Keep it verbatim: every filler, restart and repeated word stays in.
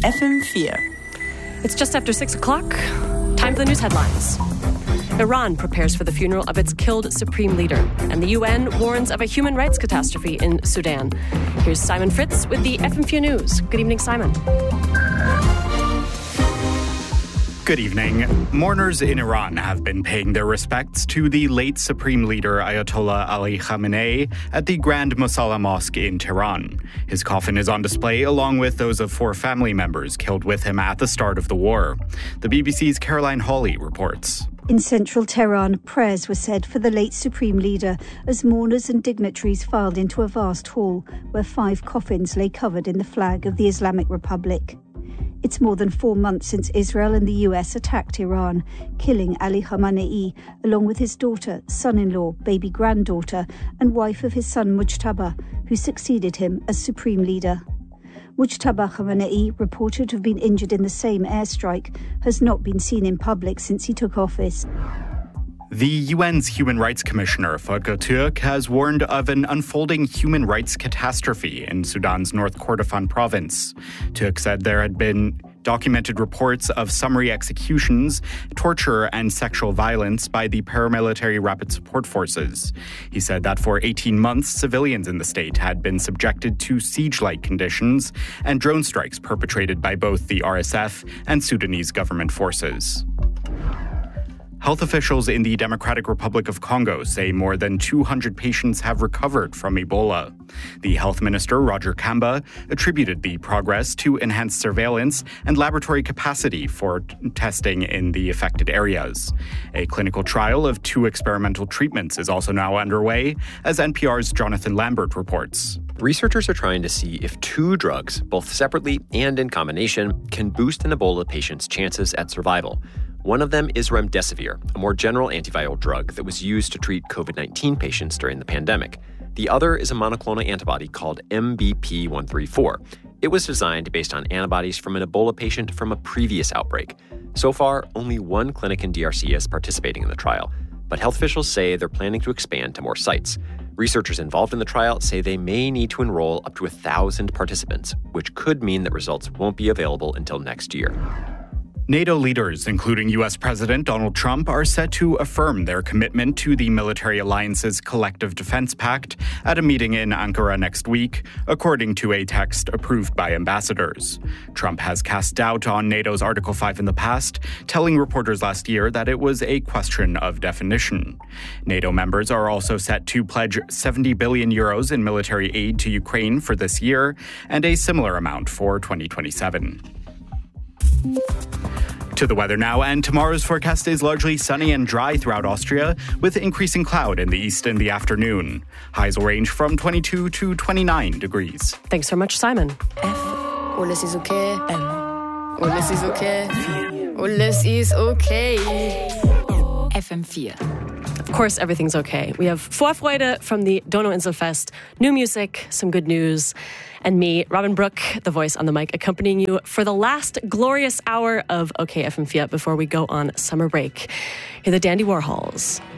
F M four. It's just after six o'clock. Time for the news headlines. Iran prepares for the funeral of its killed supreme leader, and the U N warns of a human rights catastrophe in Sudan. Here's Simon Fritz with the F M four News. Good evening, Simon. Good evening. Mourners in Iran have been paying their respects to the late Supreme Leader Ayatollah Ali Khamenei at the Grand Mosalla Mosque in Tehran. His coffin is on display along with those of four family members killed with him at the start of the war. The B B C's Caroline Hawley reports. In central Tehran, prayers were said for the late Supreme Leader as mourners and dignitaries filed into a vast hall where five coffins lay covered in the flag of the Islamic Republic. It's more than four months since Israel and the U S attacked Iran, killing Ali Khamenei along with his daughter, son-in-law, baby granddaughter and wife of his son Mujtaba, who succeeded him as Supreme Leader. Mujtaba Khamenei, reported to have been injured in the same airstrike, has not been seen in public since he took office. The U N's Human Rights Commissioner, Volker Türk, has warned of an unfolding human rights catastrophe in Sudan's North Kordofan province. Türk said there had been documented reports of summary executions, torture, and sexual violence by the paramilitary Rapid Support Forces. He said that for eighteen months, civilians in the state had been subjected to siege-like conditions and drone strikes perpetrated by both the R S F and Sudanese government forces. Health officials in the Democratic Republic of Congo say more than two hundred patients have recovered from Ebola. The health minister, Roger Kamba, attributed the progress to enhanced surveillance and laboratory capacity for t- testing in the affected areas. A clinical trial of two experimental treatments is also now underway, as N P R's Jonathan Lambert reports. Researchers are trying to see if two drugs, both separately and in combination, can boost an Ebola patient's chances at survival. One of them is remdesivir, a more general antiviral drug that was used to treat covid nineteen patients during the pandemic. The other is a monoclonal antibody called M B P one thirty-four. It was designed based on antibodies from an Ebola patient from a previous outbreak. So far, only one clinic in D R C is participating in the trial, but health officials say they're planning to expand to more sites. Researchers involved in the trial say they may need to enroll up to one thousand participants, which could mean that results won't be available until next year. NATO leaders, including U S President Donald Trump, are set to affirm their commitment to the military alliance's Collective Defense Pact at a meeting in Ankara next week, according to a text approved by ambassadors. Trump has cast doubt on NATO's Article five in the past, telling reporters last year that it was a question of definition. NATO members are also set to pledge seventy billion euros in military aid to Ukraine for this year and a similar amount for twenty twenty-seven. To the weather now, and tomorrow's forecast is largely sunny and dry throughout Austria, with increasing cloud in the east in the afternoon. Highs will range from twenty-two to twenty-nine degrees. Thanks so much, Simon. F. Alles ist okay. M. Alles ist okay. Alles ist okay. F M four. Of course, everything's okay. We have Vorfreude from the Donauinselfest, new music, some good news, and me, Robin Brooke, the voice on the mic, accompanying you for the last glorious hour of OK F M four before we go on summer break. Here are the Dandy Warhols.